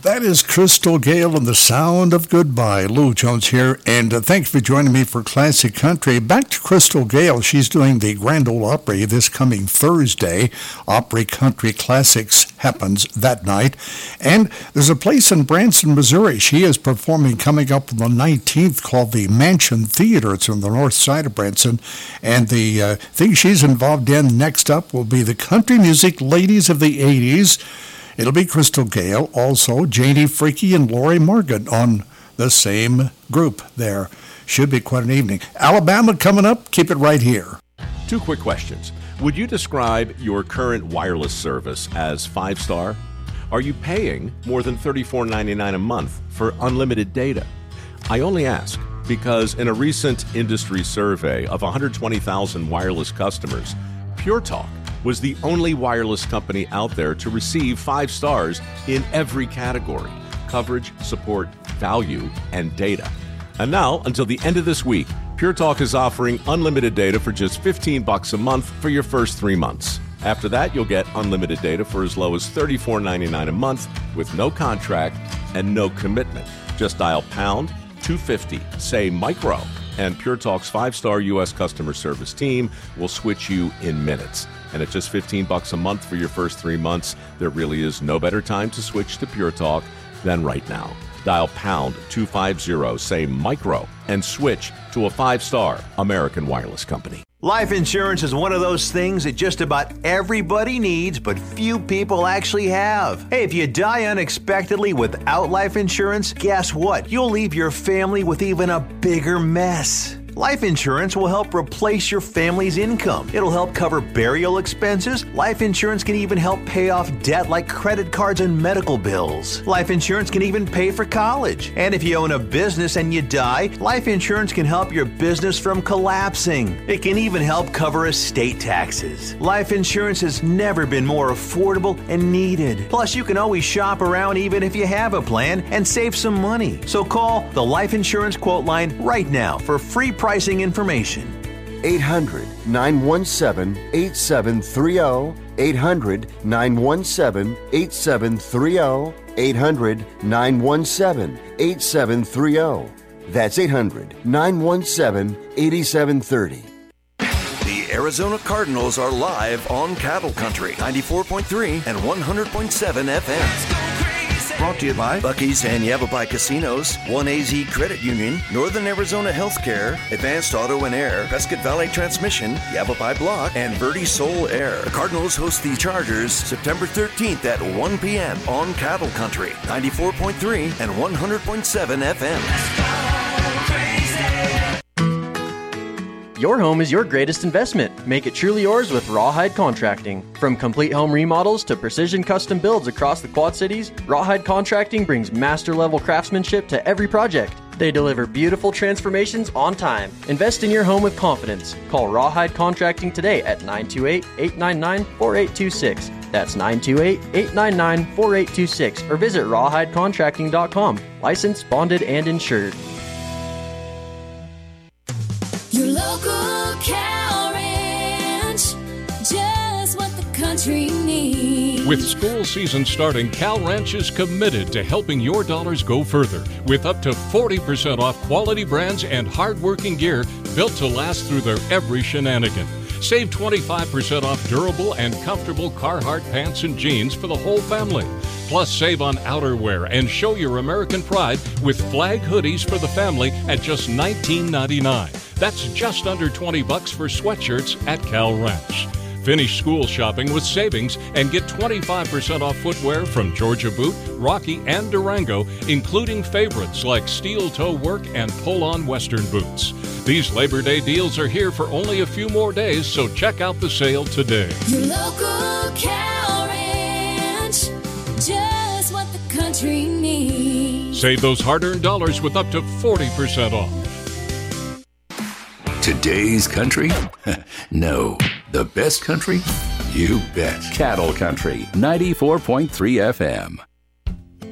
That is Crystal Gale and the Sound of Goodbye. Lou Jones here, and thanks for joining me for Classic Country. Back to Crystal Gale. She's doing the Grand Ole Opry this coming Thursday. Opry Country Classics happens that night. And there's a place in Branson, Missouri. She is performing coming up on the 19th called the Mansion Theater. It's on the north side of Branson. And the thing she's involved in next up will be the Country Music Ladies of the 80s. It'll be Crystal Gale, also Janie Freaky and Lori Morgan on the same group there. Should be quite an evening. Alabama coming up. Keep it right here. 2 quick questions. Would you describe your current wireless service as 5-star? Are you paying more than $34.99 a month for unlimited data? I only ask because in a recent industry survey of 120,000 wireless customers, Pure Talk was the only wireless company out there to receive 5 stars in every category: coverage, support, value, and data. And now, until the end of this week, Pure Talk is offering unlimited data for just $15 a month for your first 3 months. After that, you'll get unlimited data for as low as $34.99 a month with no contract and no commitment. Just dial pound 250, say micro, and Pure Talk's 5-star U.S. customer service team will switch you in minutes. And at just $15 a month for your first 3 months, there really is no better time to switch to Pure Talk than right now. Dial pound 250, say micro, and switch to a 5-star American wireless company. Life insurance is one of those things that just about everybody needs, but few people actually have. Hey, if you die unexpectedly without life insurance, guess what? You'll leave your family with even a bigger mess. Life insurance will help replace your family's income. It'll help cover burial expenses. Life insurance can even help pay off debt like credit cards and medical bills. Life insurance can even pay for college. And if you own a business and you die, life insurance can help your business from collapsing. It can even help cover estate taxes. Life insurance has never been more affordable and needed. Plus, you can always shop around even if you have a plan and save some money. So call the Life Insurance Quote Line right now for free pricing information. 800-917-8730. 800-917-8730. 800-917-8730. That's 800-917-8730. The Arizona Cardinals are live on Cattle Country, 94.3 and 100.7 FM. Brought to you by Buc-ee's and Yavapai Casinos, 1AZ Credit Union, Northern Arizona Healthcare, Advanced Auto and Air, Prescott Valley Transmission, Yavapai Block, and Verde Soul Air. The Cardinals host the Chargers September 13th at 1 p.m. on Cattle Country, 94.3 and 100.7 FM. Your home is your greatest investment. Make it truly yours with Rawhide Contracting. From complete home remodels to precision custom builds across the Quad Cities, Rawhide Contracting brings master-level craftsmanship to every project. They deliver beautiful transformations on time. Invest in your home with confidence. Call Rawhide Contracting today at 928-899-4826. That's 928-899-4826. Or visit rawhidecontracting.com. Licensed, bonded, and insured. Your local cow ranch, just what the country needs. With school season starting, Cal Ranch is committed to helping your dollars go further with up to 40% off quality brands and hard-working gear built to last through their every shenanigan. Save 25% off durable and comfortable Carhartt pants and jeans for the whole family. Plus, save on outerwear and show your American pride with flag hoodies for the family at just $19.99. That's just under $20 for sweatshirts at Cal Ranch. Finish school shopping with savings and get 25% off footwear from Georgia Boot, Rocky, and Durango, including favorites like steel toe work and pull-on Western boots. These Labor Day deals are here for only a few more days, so check out the sale today. Your local cow ranch, just what the country needs. Save those hard-earned dollars with up to 40% off. Today's country? No. The best country? You bet. Cattle Country, 94.3 FM.